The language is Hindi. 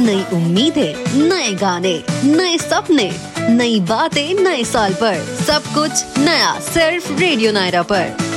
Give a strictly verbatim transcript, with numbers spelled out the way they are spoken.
नई उम्मीदें, नए गाने, नए सपने, नई बातें नए साल पर। सब कुछ नया सिर्फ रेडियो नायरा पर।